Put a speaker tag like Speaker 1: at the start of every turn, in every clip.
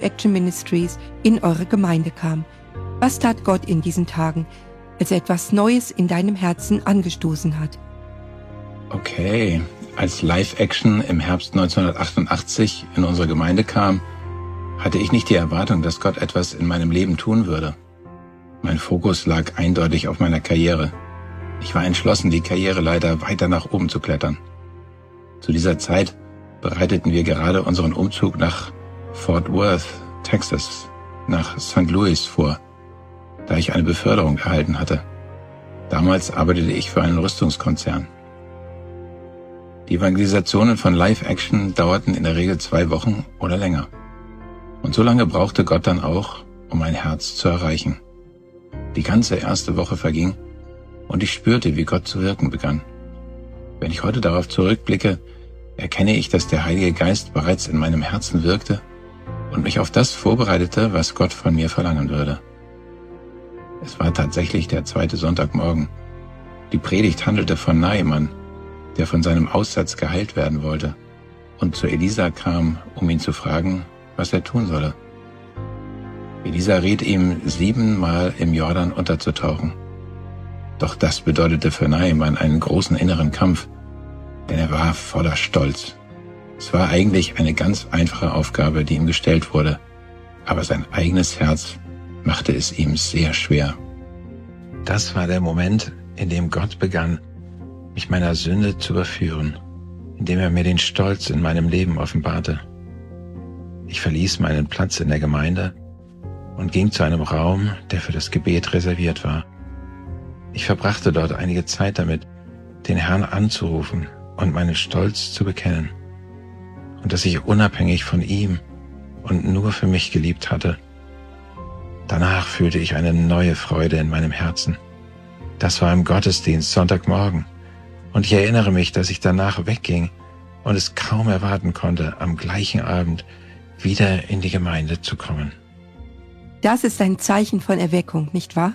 Speaker 1: Action Ministries in eure Gemeinde kam. Was tat Gott in diesen Tagen, als er etwas Neues in deinem Herzen angestoßen hat?
Speaker 2: Okay, als Live Action im Herbst 1988 in unsere Gemeinde kam, hatte ich nicht die Erwartung, dass Gott etwas in meinem Leben tun würde. Mein Fokus lag eindeutig auf meiner Karriere. Ich war entschlossen, die Karriereleiter weiter nach oben zu klettern. Zu dieser Zeit bereiteten wir gerade unseren Umzug nach Fort Worth, Texas, nach St. Louis vor, da ich eine Beförderung erhalten hatte. Damals arbeitete ich für einen Rüstungskonzern. Die Evangelisationen von Live Action dauerten in der Regel 2 Wochen oder länger. Und so lange brauchte Gott dann auch, um mein Herz zu erreichen. Die ganze erste Woche verging und ich spürte, wie Gott zu wirken begann. Wenn ich heute darauf zurückblicke, erkenne ich, dass der Heilige Geist bereits in meinem Herzen wirkte und mich auf das vorbereitete, was Gott von mir verlangen würde. Es war tatsächlich der 2. Sonntagmorgen. Die Predigt handelte von Naaman, der von seinem Aussatz geheilt werden wollte und zu Elisa kam, um ihn zu fragen, was er tun solle. Elisa riet ihm, 7-mal im Jordan unterzutauchen. Doch das bedeutete für Naaman einen großen inneren Kampf, denn er war voller Stolz. Es war eigentlich eine ganz einfache Aufgabe, die ihm gestellt wurde, aber sein eigenes Herz machte es ihm sehr schwer. Das war der Moment, in dem Gott begann, mich meiner Sünde zu überführen, indem er mir den Stolz in meinem Leben offenbarte. Ich verließ meinen Platz in der Gemeinde und ging zu einem Raum, der für das Gebet reserviert war. Ich verbrachte dort einige Zeit damit, den Herrn anzurufen und meinen Stolz zu bekennen und dass ich unabhängig von ihm und nur für mich geliebt hatte. Danach fühlte ich eine neue Freude in meinem Herzen. Das war im Gottesdienst Sonntagmorgen und ich erinnere mich, dass ich danach wegging und es kaum erwarten konnte, am gleichen Abend wieder in die Gemeinde zu kommen.
Speaker 1: Das ist ein Zeichen von Erweckung, nicht wahr?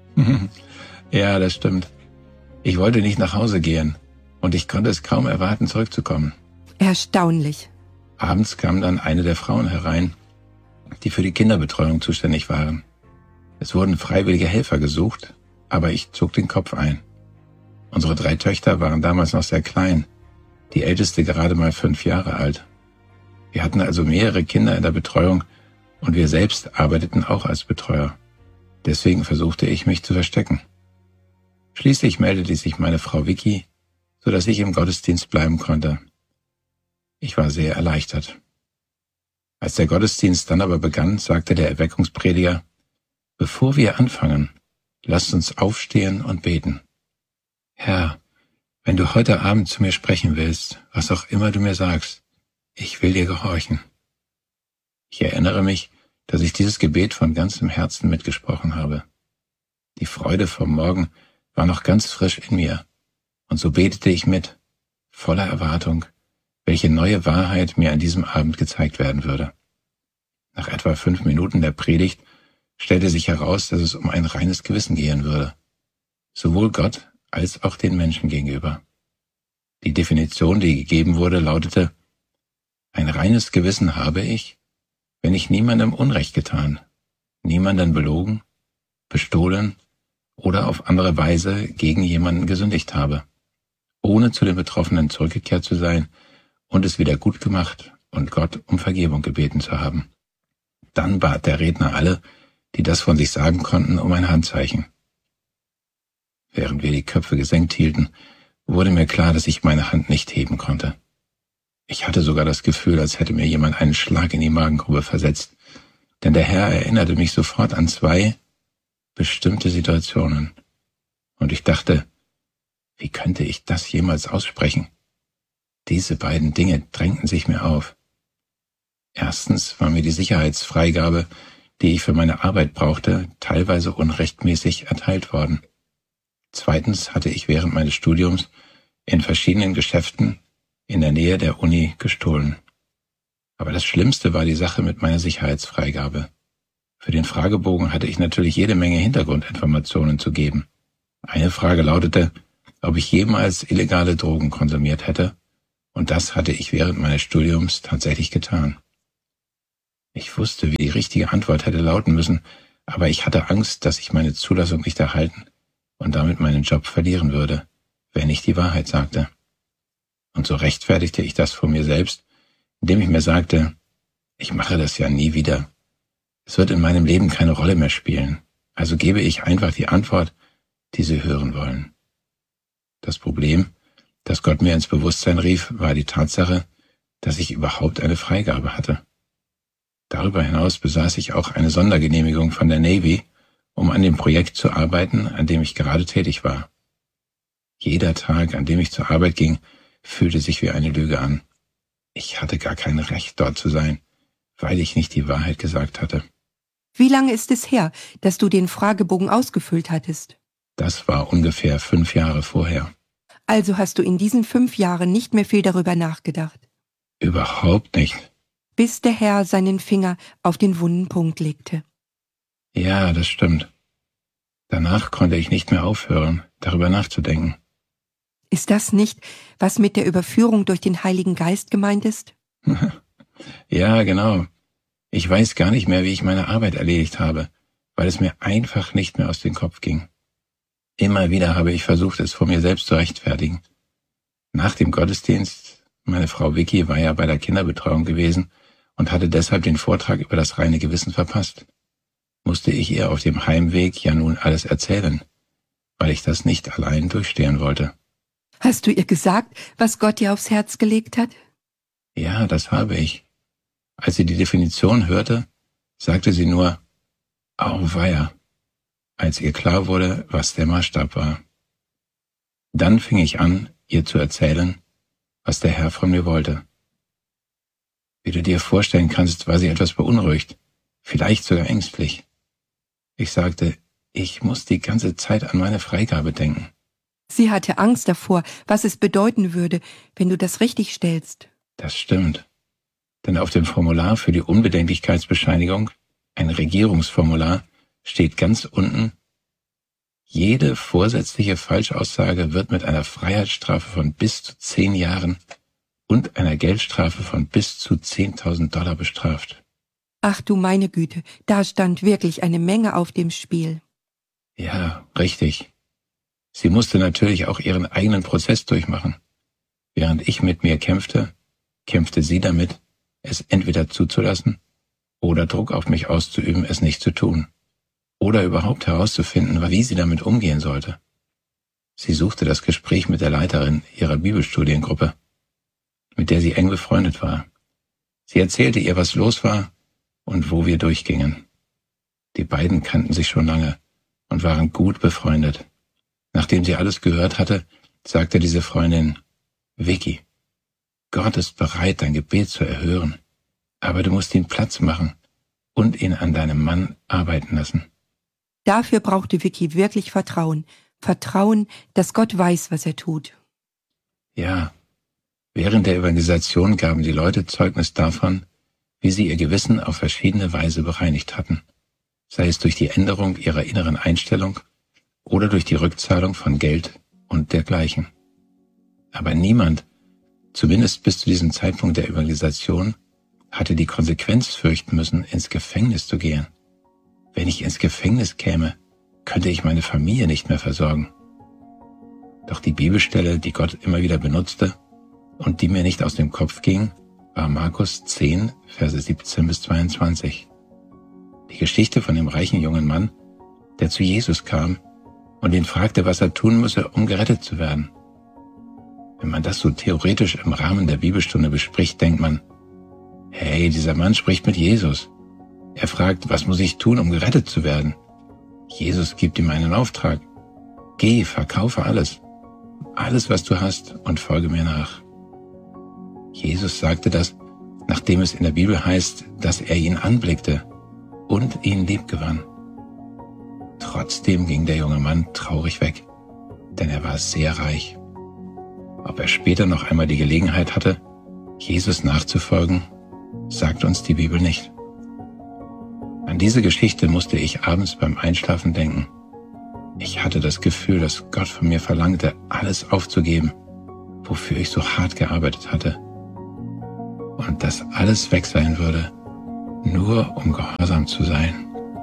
Speaker 2: Ja, das stimmt. Ich wollte nicht nach Hause gehen und ich konnte es kaum erwarten, zurückzukommen.
Speaker 1: Erstaunlich.
Speaker 2: Abends kam dann eine der Frauen herein, die für die Kinderbetreuung zuständig waren. Es wurden freiwillige Helfer gesucht, aber ich zog den Kopf ein. Unsere 3 Töchter waren damals noch sehr klein, die älteste gerade mal 5 Jahre alt. Wir hatten also mehrere Kinder in der Betreuung und wir selbst arbeiteten auch als Betreuer. Deswegen versuchte ich, mich zu verstecken. Schließlich meldete sich meine Frau Vicky, sodass ich im Gottesdienst bleiben konnte. Ich war sehr erleichtert. Als der Gottesdienst dann aber begann, sagte der Erweckungsprediger, bevor wir anfangen, lasst uns aufstehen und beten. Herr, wenn du heute Abend zu mir sprechen willst, was auch immer du mir sagst, ich will dir gehorchen. Ich erinnere mich, dass ich dieses Gebet von ganzem Herzen mitgesprochen habe. Die Freude vom Morgen war noch ganz frisch in mir, und so betete ich mit, voller Erwartung, welche neue Wahrheit mir an diesem Abend gezeigt werden würde. Nach etwa 5 Minuten der Predigt stellte sich heraus, dass es um ein reines Gewissen gehen würde, sowohl Gott als auch den Menschen gegenüber. Die Definition, die gegeben wurde, lautete, ein reines Gewissen habe ich, wenn ich niemandem Unrecht getan, niemanden belogen, bestohlen oder auf andere Weise gegen jemanden gesündigt habe, ohne zu den Betroffenen zurückgekehrt zu sein und es wieder gut gemacht und Gott um Vergebung gebeten zu haben. Dann bat der Redner alle, die das von sich sagen konnten, um ein Handzeichen. Während wir die Köpfe gesenkt hielten, wurde mir klar, dass ich meine Hand nicht heben konnte. Ich hatte sogar das Gefühl, als hätte mir jemand einen Schlag in die Magengrube versetzt, denn der Herr erinnerte mich sofort an 2 bestimmte Situationen. Und ich dachte, wie könnte ich das jemals aussprechen? Diese beiden Dinge drängten sich mir auf. Erstens war mir die Sicherheitsfreigabe, die ich für meine Arbeit brauchte, teilweise unrechtmäßig erteilt worden. Zweitens hatte ich während meines Studiums in verschiedenen Geschäften in der Nähe der Uni gestohlen. Aber das Schlimmste war die Sache mit meiner Sicherheitsfreigabe. Für den Fragebogen hatte ich natürlich jede Menge Hintergrundinformationen zu geben. Eine Frage lautete, ob ich jemals illegale Drogen konsumiert hätte, und das hatte ich während meines Studiums tatsächlich getan. Ich wusste, wie die richtige Antwort hätte lauten müssen, aber ich hatte Angst, dass ich meine Zulassung nicht erhalten und damit meinen Job verlieren würde, wenn ich die Wahrheit sagte. Und so rechtfertigte ich das vor mir selbst, indem ich mir sagte, ich mache das ja nie wieder. Es wird in meinem Leben keine Rolle mehr spielen, also gebe ich einfach die Antwort, die sie hören wollen. Das Problem, das Gott mir ins Bewusstsein rief, war die Tatsache, dass ich überhaupt eine Freigabe hatte. Darüber hinaus besaß ich auch eine Sondergenehmigung von der Navy, um an dem Projekt zu arbeiten, an dem ich gerade tätig war. Jeder Tag, an dem ich zur Arbeit ging, fühlte sich wie eine Lüge an. Ich hatte gar kein Recht, dort zu sein, weil ich nicht die Wahrheit gesagt hatte.
Speaker 1: Wie lange ist es her, dass du den Fragebogen ausgefüllt hattest?
Speaker 2: Das war ungefähr 5 Jahre vorher.
Speaker 1: Also hast du in diesen 5 Jahren nicht mehr viel darüber nachgedacht?
Speaker 2: Überhaupt nicht.
Speaker 1: Bis der Herr seinen Finger auf den wunden Punkt legte.
Speaker 2: Ja, das stimmt. Danach konnte ich nicht mehr aufhören, darüber nachzudenken.
Speaker 1: Ist das nicht, was mit der Überführung durch den Heiligen Geist gemeint ist?
Speaker 2: Ja, genau. Ich weiß gar nicht mehr, wie ich meine Arbeit erledigt habe, weil es mir einfach nicht mehr aus dem Kopf ging. Immer wieder habe ich versucht, es vor mir selbst zu rechtfertigen. Nach dem Gottesdienst, meine Frau Vicky war ja bei der Kinderbetreuung gewesen und hatte deshalb den Vortrag über das reine Gewissen verpasst, musste ich ihr auf dem Heimweg ja nun alles erzählen, weil ich das nicht allein durchstehen wollte.
Speaker 1: Hast du ihr gesagt, was Gott dir aufs Herz gelegt hat?
Speaker 2: Ja, das habe ich. Als sie die Definition hörte, sagte sie nur, Auweia, als ihr klar wurde, was der Maßstab war. Dann fing ich an, ihr zu erzählen, was der Herr von mir wollte. Wie du dir vorstellen kannst, war sie etwas beunruhigt, vielleicht sogar ängstlich. Ich sagte, ich muss die ganze Zeit an meine Freigabe denken.
Speaker 1: Sie hatte Angst davor, was es bedeuten würde, wenn du das richtig stellst.
Speaker 2: Das stimmt. Denn auf dem Formular für die Unbedenklichkeitsbescheinigung, ein Regierungsformular, steht ganz unten, jede vorsätzliche Falschaussage wird mit einer Freiheitsstrafe von bis zu 10 Jahren und einer Geldstrafe von bis zu $10.000 bestraft.
Speaker 1: Ach du meine Güte, da stand wirklich eine Menge auf dem Spiel.
Speaker 2: Ja, richtig. Sie musste natürlich auch ihren eigenen Prozess durchmachen. Während ich mit mir kämpfte, kämpfte sie damit, es entweder zuzulassen oder Druck auf mich auszuüben, es nicht zu tun. Oder überhaupt herauszufinden, wie sie damit umgehen sollte. Sie suchte das Gespräch mit der Leiterin ihrer Bibelstudiengruppe, mit der sie eng befreundet war. Sie erzählte ihr, was los war und wo wir durchgingen. Die beiden kannten sich schon lange und waren gut befreundet. Nachdem sie alles gehört hatte, sagte diese Freundin, Vicky, Gott ist bereit, dein Gebet zu erhören, aber du musst ihm Platz machen und ihn an deinem Mann arbeiten lassen.
Speaker 1: Dafür brauchte Vicky wirklich Vertrauen. Vertrauen, dass Gott weiß, was er tut.
Speaker 2: Ja, während der Evangelisation gaben die Leute Zeugnis davon, wie sie ihr Gewissen auf verschiedene Weise bereinigt hatten, sei es durch die Änderung ihrer inneren Einstellung oder durch die Rückzahlung von Geld und dergleichen. Aber niemand, zumindest bis zu diesem Zeitpunkt der Evangelisation, hatte die Konsequenz fürchten müssen, ins Gefängnis zu gehen. Wenn ich ins Gefängnis käme, könnte ich meine Familie nicht mehr versorgen. Doch die Bibelstelle, die Gott immer wieder benutzte und die mir nicht aus dem Kopf ging, war Markus 10, Verse 17 bis 22. Die Geschichte von dem reichen jungen Mann, der zu Jesus kam und ihn fragte, was er tun müsse, um gerettet zu werden. Wenn man das so theoretisch im Rahmen der Bibelstunde bespricht, denkt man, hey, dieser Mann spricht mit Jesus. Er fragt, was muss ich tun, um gerettet zu werden? Jesus gibt ihm einen Auftrag. Geh, verkaufe alles. Alles, was du hast, und folge mir nach. Jesus sagte das, nachdem es in der Bibel heißt, dass er ihn anblickte und ihn liebgewann. Trotzdem ging der junge Mann traurig weg, denn er war sehr reich. Ob er später noch einmal die Gelegenheit hatte, Jesus nachzufolgen, sagt uns die Bibel nicht. An diese Geschichte musste ich abends beim Einschlafen denken. Ich hatte das Gefühl, dass Gott von mir verlangte, alles aufzugeben, wofür ich so hart gearbeitet hatte. Und dass alles weg sein würde, nur um gehorsam zu sein.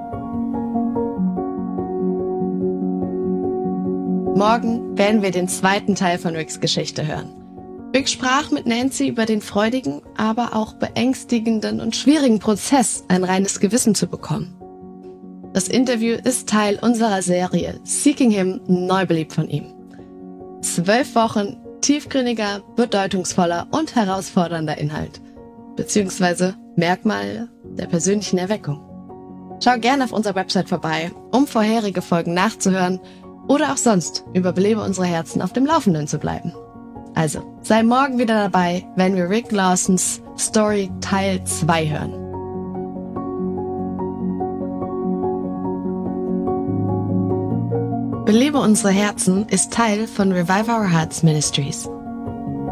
Speaker 3: Morgen werden wir den zweiten Teil von Ricks Geschichte hören. Rick sprach mit Nancy über den freudigen, aber auch beängstigenden und schwierigen Prozess, ein reines Gewissen zu bekommen. Das Interview ist Teil unserer Serie Seeking Him, Neubelebt von ihm. 12 Wochen tiefgründiger, bedeutungsvoller und herausfordernder Inhalt, beziehungsweise Merkmale der persönlichen Erweckung. Schau gerne auf unserer Website vorbei, um vorherige Folgen nachzuhören oder auch sonst über Belebe unsere Herzen auf dem Laufenden zu bleiben. Also, sei morgen wieder dabei, wenn wir Rick Lawsons Story Teil 2 hören. Belebe unsere Herzen ist Teil von Revive Our Hearts Ministries.